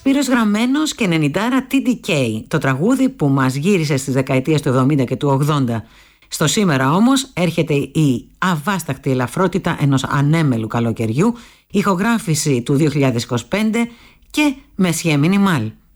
Σπύρος Γραμμένος και 90 TDK, το τραγούδι που μας γύρισε στις δεκαετίες του 70 και του 80. Στο σήμερα όμως έρχεται η αβάσταχτη ελαφρότητα ενός ανέμελου καλοκαιριού, ηχογράφηση του 2025 και Μεσιέ Μινιμάλ.